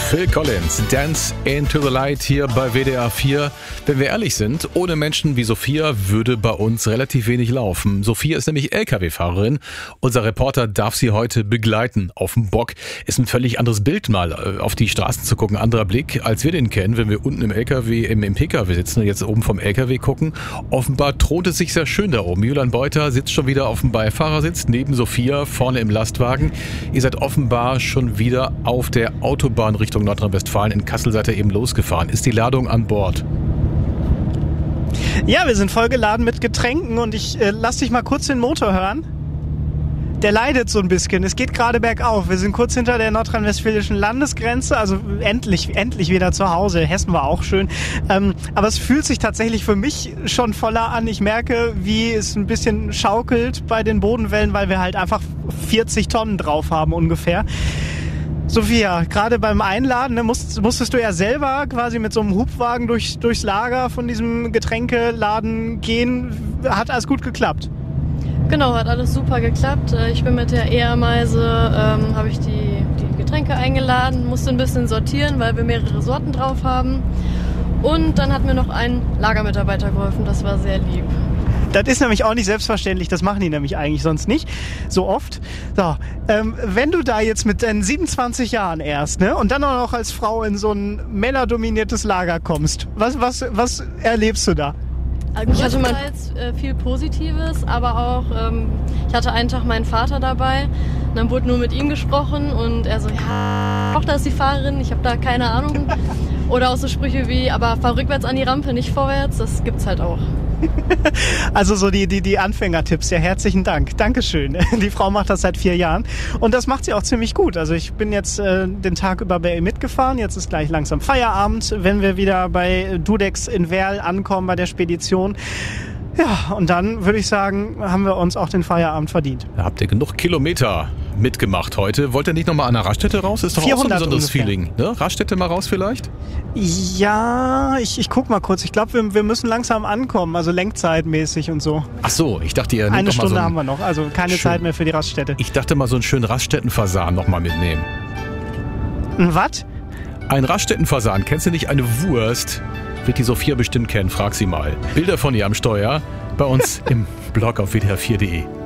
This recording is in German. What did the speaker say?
Phil Collins, Dance into the Light hier bei WDR 4. Wenn wir ehrlich sind, ohne Menschen wie Sophia würde bei uns relativ wenig laufen. Sophia ist nämlich LKW-Fahrerin. Unser Reporter darf sie heute begleiten auf dem Bock. Ist ein völlig anderes Bild, mal auf die Straßen zu gucken. Anderer Blick, als wir den kennen, wenn wir unten im LKW, im PKW sitzen und jetzt oben vom LKW gucken. Offenbar thront es sich sehr schön da oben. Julian Beuter sitzt schon wieder auf dem Beifahrersitz, neben Sophia, vorne im Lastwagen. Ihr seid offenbar schon wieder auf der Autobahn Richtung Nordrhein-Westfalen. In Kassel seid ihr eben losgefahren. Ist die Ladung an Bord? Ja, wir sind voll geladen mit Getränken und ich lass dich mal kurz den Motor hören. Der leidet so ein bisschen. Es geht gerade bergauf. Wir sind kurz hinter der nordrhein-westfälischen Landesgrenze, also endlich wieder zu Hause. Hessen war auch schön. Aber es fühlt sich tatsächlich für mich schon voller an. Ich merke, wie es ein bisschen schaukelt bei den Bodenwellen, weil wir halt einfach 40 Tonnen drauf haben ungefähr. Sophia, gerade beim Einladen, ne, musstest du ja selber quasi mit so einem Hubwagen durchs Lager von diesem Getränkeladen gehen. Hat alles gut geklappt? Genau, hat alles super geklappt. Ich bin mit der E-Ameise, habe ich die Getränke eingeladen, musste ein bisschen sortieren, weil wir mehrere Sorten drauf haben. Und dann hat mir noch ein Lagermitarbeiter geholfen, das war sehr lieb. Das ist nämlich auch nicht selbstverständlich, das machen die nämlich eigentlich sonst nicht so oft. So, wenn du da jetzt mit deinen 27 Jahren erst, ne, und dann auch noch als Frau in so ein männerdominiertes Lager kommst, was erlebst du da? Ich hatte mal viel Positives, aber auch, ich hatte einen Tag meinen Vater dabei und dann wurde nur mit ihm gesprochen und er so, ja, Tochter ist die Fahrerin, ich habe da keine Ahnung. Oder auch so Sprüche wie, aber fahr rückwärts an die Rampe, nicht vorwärts, das gibt's halt auch. Also so die Anfängertipps, ja, herzlichen Dank. Dankeschön. Die Frau macht das seit 4 Jahren und das macht sie auch ziemlich gut. Also ich bin jetzt den Tag über bei ihr mitgefahren, jetzt ist gleich langsam Feierabend, wenn wir wieder bei Dudex in Werl ankommen bei der Spedition. Ja, und dann würde ich sagen, haben wir uns auch den Feierabend verdient. Da habt ihr genug Kilometer mitgemacht heute. Wollt ihr nicht nochmal an der Raststätte raus? Ist doch auch so ein besonderes ungefähr. Feeling. Ne? Raststätte mal raus vielleicht? Ja, ich guck mal kurz. Ich glaube, wir müssen langsam ankommen, also lenkzeitmäßig und so. Ach so, ich dachte, ihr nehmt eine doch mal Stunde so haben wir noch, also keine Zeit mehr für die Raststätte. Ich dachte mal, so einen schönen Raststättenfasan nochmal mitnehmen. Ein was? Ein Raststättenfasan. Kennst du nicht eine Wurst? Wird die Sophia bestimmt kennen, frag sie mal. Bilder von ihr am Steuer bei uns im Blog auf wdr4.de.